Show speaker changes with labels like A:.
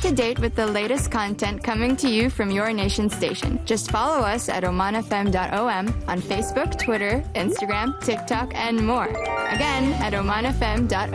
A: to date with the latest content coming to you from your nation station. Just follow us at omanfm.om on Facebook, Twitter, Instagram, TikTok, and more. Again, at omanfm.om.